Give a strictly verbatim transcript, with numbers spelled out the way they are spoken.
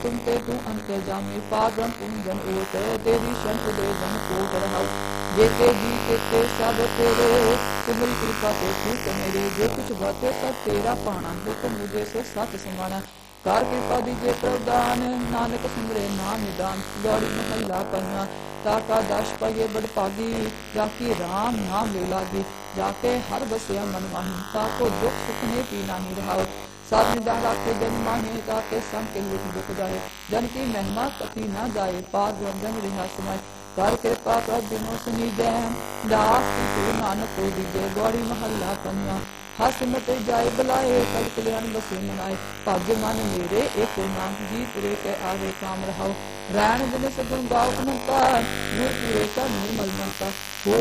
तुम ते तू अंत जामी पागम तुम जन ओत तेरी शन उदय जन कोट रहाओ जेते जी तेते सब तेरे तुम्हारी कृपा ते तू मेरे जो कुछ बातें सब तेरा पाना हुक्म मुझे सो सच समाना कार कृपा दीजे प्रदान नानक सिमरे नाम निदान गौड़ी महला पंजा ताका दश पाइए बड़ पागी जाकी राम नाम ले लागी जाके हर बसिया मन माही ताको दुख सुख ने पी नाही रहाओ साध निदान राखे जन माहे ताके संग के लिख दुख जाए जन की महिमा कथी न जाए पार रंजन रिहा समाए कर कृपा कर दिनों सुनी जय दास तू नानक को दीजे गौड़ी महला कन्या हस मत जाए बुलाए कल कल्याण बसे मनाए भाग्य मन मेरे एक नाम जी पुरे के आगे काम रहाओ रैन दिन सगुन गाओ अनंता नूर पूरे का निर्मल मनता हो